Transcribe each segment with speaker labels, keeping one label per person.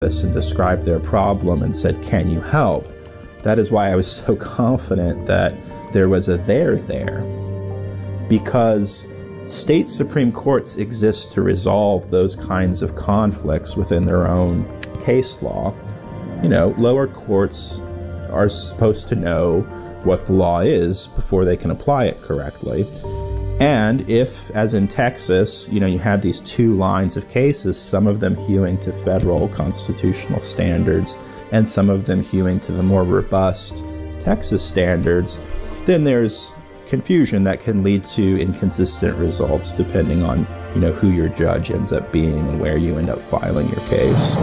Speaker 1: this and described their problem and said, "Can you help?" That is why I was so confident that there was a there there, because state Supreme Courts exist to resolve those kinds of conflicts within their own case law. You know, lower courts are supposed to know what the law is before they can apply it correctly. And if, as in Texas, you had these two lines of cases, some of them hewing to federal constitutional standards and some of them hewing to the more robust Texas standards, then there's confusion that can lead to inconsistent results depending on, who your judge ends up being and where you end up filing your case.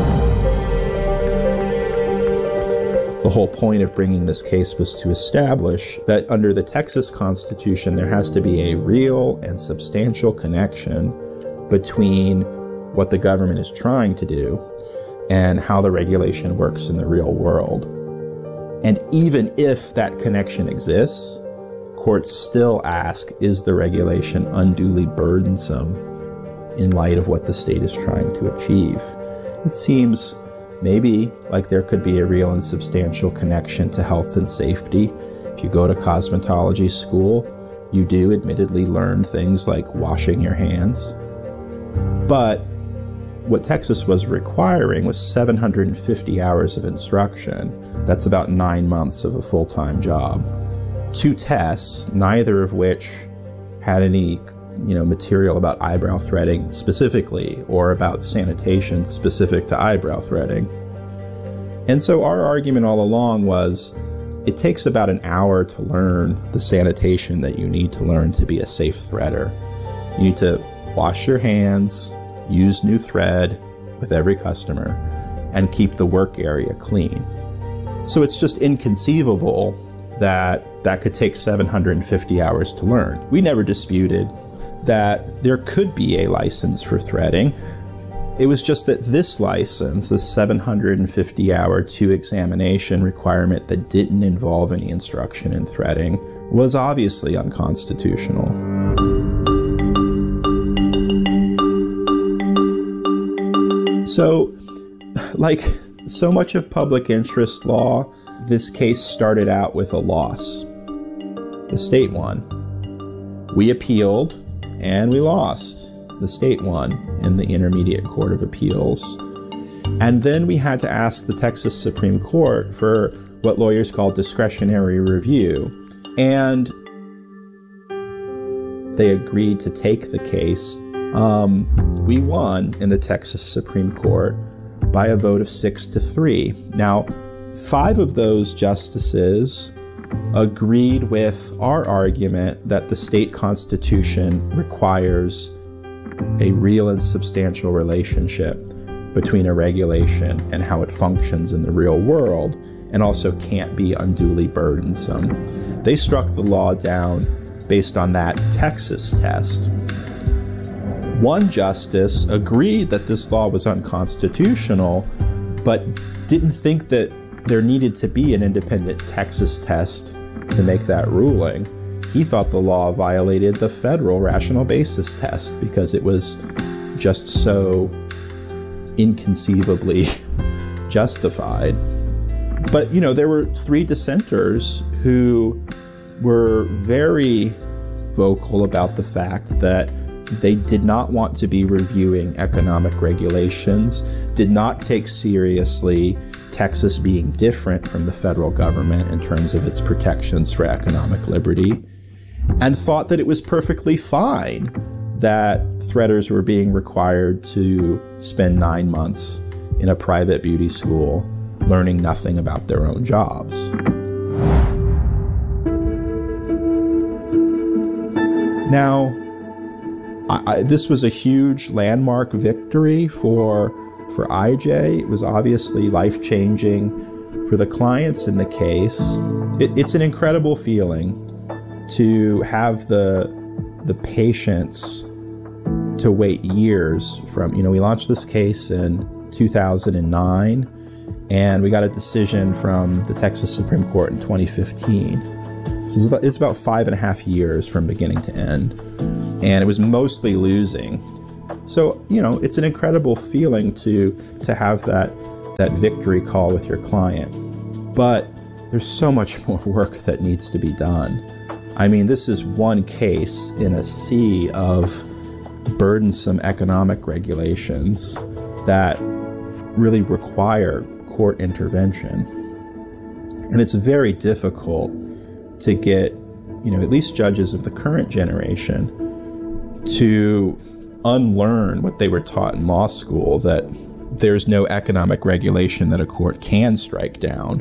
Speaker 1: The whole point of bringing this case was to establish that under the Texas Constitution, there has to be a real and substantial connection between what the government is trying to do and how the regulation works in the real world. And even if that connection exists, courts still ask, is the regulation unduly burdensome in light of what the state is trying to achieve? It seems maybe like there could be a real and substantial connection to health and safety. If you go to cosmetology school, you do admittedly learn things like washing your hands. But what Texas was requiring was 750 hours of instruction. That's about 9 months of a full-time job. 2 tests, neither of which had any material about eyebrow threading specifically or about sanitation specific to eyebrow threading. And so our argument all along was it takes about an hour to learn the sanitation that you need to learn to be a safe threader. You need to wash your hands, use new thread with every customer, and keep the work area clean. So it's just inconceivable that could take 750 hours to learn. We never disputed that there could be a license for threading. It was just that this license, the 750-hour 2 examination requirement that didn't involve any instruction in threading, was obviously unconstitutional. So, like so much of public interest law, this case started out with a loss. The state won. We appealed, and we lost. The state won in the Intermediate Court of Appeals. And then we had to ask the Texas Supreme Court for what lawyers call discretionary review. And they agreed to take the case. We won in the Texas Supreme Court by a vote of 6-3. Now, 5 of those justices agreed with our argument that the state constitution requires a real and substantial relationship between a regulation and how it functions in the real world, and also can't be unduly burdensome. They struck the law down based on that Texas test. One justice agreed that this law was unconstitutional, but didn't think that there needed to be an independent Texas test to make that ruling. He thought the law violated the federal rational basis test because it was just so inconceivably justified. But, there were 3 dissenters who were very vocal about the fact that they did not want to be reviewing economic regulations, did not take seriously Texas being different from the federal government in terms of its protections for economic liberty, and thought that it was perfectly fine that threaders were being required to spend 9 months in a private beauty school learning nothing about their own jobs. Now, this was a huge landmark victory for IJ. It was obviously life-changing for the clients in the case. It's an incredible feeling to have the patience to wait years from, we launched this case in 2009, and we got a decision from the Texas Supreme Court in 2015. So it's about 5.5 years from beginning to end. And it was mostly losing. So, it's an incredible feeling to have that that victory call with your client. But there's so much more work that needs to be done. I mean, this is one case in a sea of burdensome economic regulations that really require court intervention. And it's very difficult to get, at least judges of the current generation to unlearn what they were taught in law school, that there's no economic regulation that a court can strike down.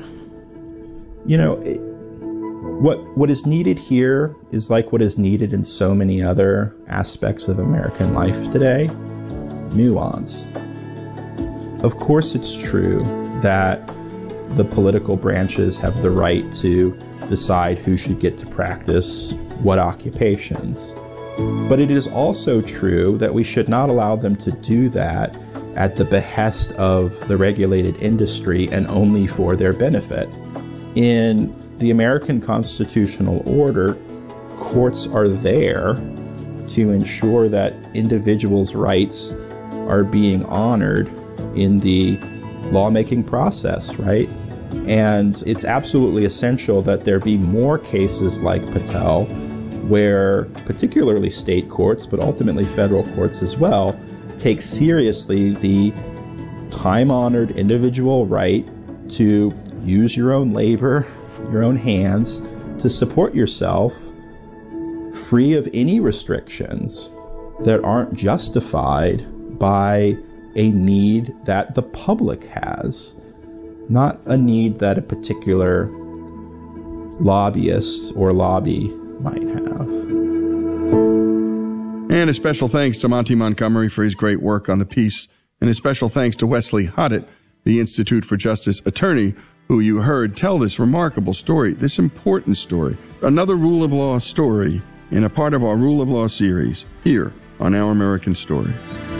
Speaker 1: What is needed here is like what is needed in so many other aspects of American life today: nuance. Of course, it's true that the political branches have the right to decide who should get to practice what occupations. But it is also true that we should not allow them to do that at the behest of the regulated industry and only for their benefit. In the American constitutional order, courts are there to ensure that individuals' rights are being honored in the lawmaking process, right? And it's absolutely essential that there be more cases like Patel, where particularly state courts, but ultimately federal courts as well, take seriously the time-honored individual right to use your own labor, your own hands, to support yourself, free of any restrictions that aren't justified by a need that the public has, not a need that a particular lobbyist or lobby might have.
Speaker 2: And a special thanks to Monty Montgomery for his great work on the piece, and a special thanks to Wesley Hoddett, the Institute for Justice attorney, who you heard tell this remarkable story, this important story, another rule of law story in a part of our Rule of Law series here on Our American Stories.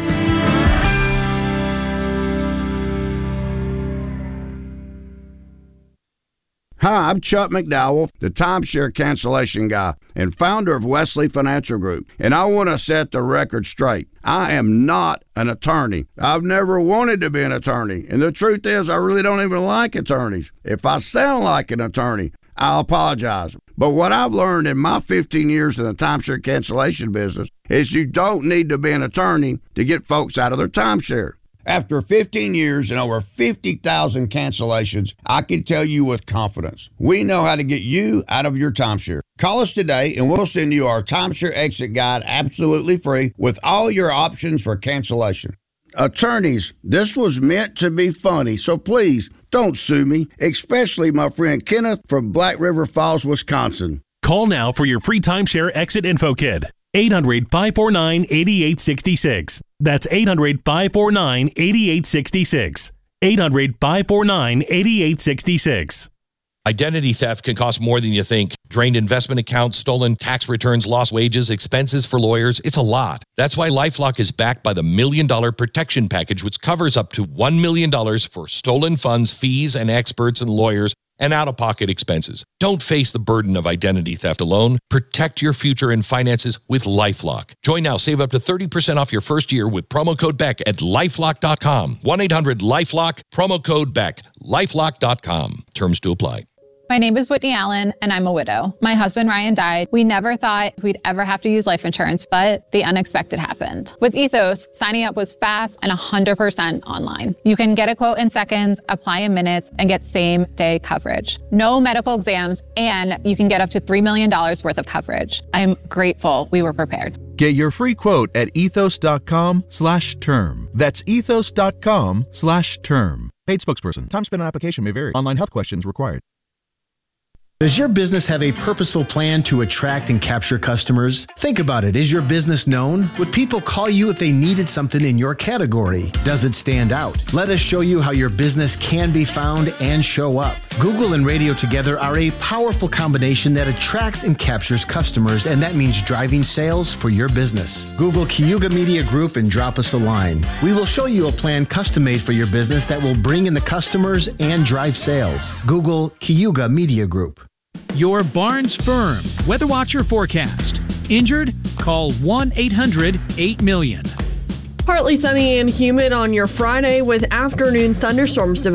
Speaker 3: Hi, I'm Chuck McDowell, the timeshare cancellation guy and founder of Wesley Financial Group, and I want to set the record straight. I am not an attorney. I've never wanted to be an attorney, and the truth is I really don't even like attorneys. If I sound like an attorney, I'll apologize. But what I've learned in my 15 years in the timeshare cancellation business is you don't need to be an attorney to get folks out of their timeshare. After 15 years and over 50,000 cancellations, I can tell you with confidence, we know how to get you out of your timeshare. Call us today and we'll send you our timeshare exit guide absolutely free with all your options for cancellation. Attorneys, this was meant to be funny, so please don't sue me, especially my friend Kenneth from Black River Falls, Wisconsin.
Speaker 4: Call now for your free timeshare exit info kit. 800-549-8866. That's 800-549-8866. 800-549-8866.
Speaker 5: Identity theft can cost more than you think. Drained investment accounts, stolen tax returns, lost wages, expenses for lawyers. It's a lot. That's why LifeLock is backed by the $1 Million Protection Package, which covers up to $1 million for stolen funds, fees, and experts and lawyers, and out-of-pocket expenses. Don't face the burden of identity theft alone. Protect your future and finances with LifeLock. Join now. Save up to 30% off your first year with promo code BECK at LifeLock.com. 1-800-LifeLock, promo code BECK, LifeLock.com. Terms to apply.
Speaker 6: My name is Whitney Allen, and I'm a widow. My husband, Ryan, died. We never thought we'd ever have to use life insurance, but the unexpected happened. With Ethos, signing up was fast and 100% online. You can get a quote in seconds, apply in minutes, and get same-day coverage. No medical exams, and you can get up to $3 million worth of coverage. I'm grateful we were prepared.
Speaker 7: Get your free quote at ethos.com/term. That's ethos.com/term. Paid spokesperson. Time spent on application may vary. Online health questions required.
Speaker 8: Does your business have a purposeful plan to attract and capture customers? Think about it. Is your business known? Would people call you if they needed something in your category? Does it stand out? Let us show you how your business can be found and show up. Google and radio together are a powerful combination that attracts and captures customers, and that means driving sales for your business. Google Cayuga Media Group and drop us a line. We will show you a plan custom-made for your business that will bring in the customers and drive sales. Google Cayuga Media Group.
Speaker 9: Your Barnes Firm Weather Watcher forecast. Injured? Call 1-800-8-million.
Speaker 10: Partly sunny and humid on your Friday with afternoon thunderstorms developing.